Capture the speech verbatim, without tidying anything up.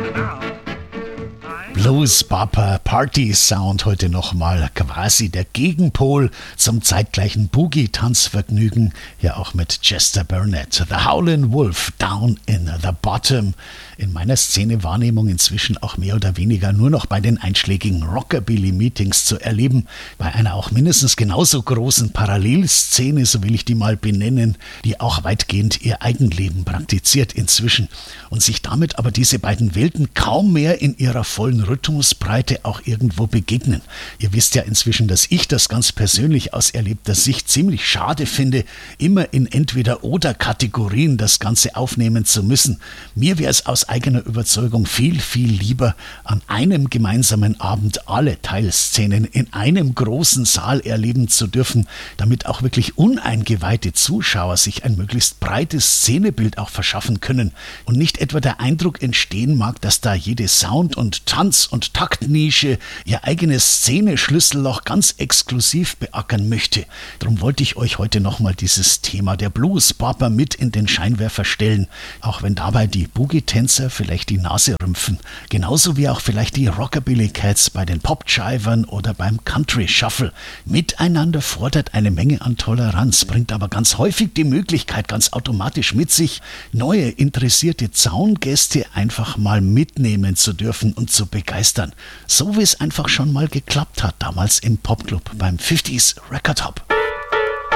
Blues Bopper Party Sound heute nochmal quasi der Gegenpol zum zeitgleichen Boogie-Tanzvergnügen, ja auch mit Chester Burnett. The Howlin' Wolf, Down in the Bottom. In meiner Szene-Wahrnehmung inzwischen auch mehr oder weniger nur noch bei den einschlägigen Rockabilly-Meetings zu erleben, bei einer auch mindestens genauso großen Parallelszene, so will ich die mal benennen, die auch weitgehend ihr Eigenleben praktiziert inzwischen und sich damit aber diese beiden Welten kaum mehr in ihrer vollen Rhythmusbreite auch irgendwo begegnen. Ihr wisst ja inzwischen, dass ich das ganz persönlich aus erlebter Sicht ziemlich schade finde, immer in Entweder-oder-Kategorien das Ganze aufnehmen zu müssen. Mir wäre es aus eigener Überzeugung viel, viel lieber, an einem gemeinsamen Abend alle Teilszenen in einem großen Saal erleben zu dürfen, damit auch wirklich uneingeweihte Zuschauer sich ein möglichst breites Szenebild auch verschaffen können und nicht etwa der Eindruck entstehen mag, dass da jede Sound- und Tanz- und Taktnische ihr eigenes Szene-Schlüsselloch ganz exklusiv beackern möchte. Darum wollte ich euch heute nochmal dieses Thema der Blues-Bopper mit in den Scheinwerfer stellen, auch wenn dabei die Boogie-Tänzer vielleicht die Nase rümpfen, genauso wie auch vielleicht die Rockabilly-Cats bei den Pop-Jivern oder beim Country-Shuffle. Miteinander fordert eine Menge an Toleranz, bringt aber ganz häufig die Möglichkeit ganz automatisch mit sich, neue interessierte Zaungäste einfach mal mitnehmen zu dürfen und zu begeistern. So wie es einfach schon mal geklappt hat, damals im Popclub beim fünfziger Record Hop.